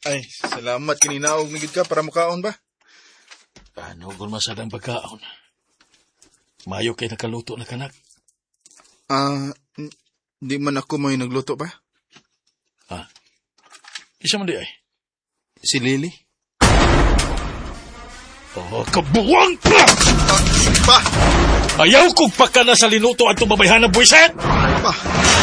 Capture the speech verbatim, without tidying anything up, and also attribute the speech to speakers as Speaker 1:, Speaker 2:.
Speaker 1: Ay, salamat kininaog nigid ka para mukaon ba?
Speaker 2: Ano kung masadang pagkaon? Mayo kay nakaluto na kanak.
Speaker 1: Ah, uh, di man ako may nagluto ba?
Speaker 2: Ah, isa man di ay?
Speaker 1: Si Lily?
Speaker 2: Oh, kabuwang ka!
Speaker 1: Pa!
Speaker 2: Ayaw kong pagka na sa linuto at tumabayhan ng buwiset!
Speaker 1: Pa!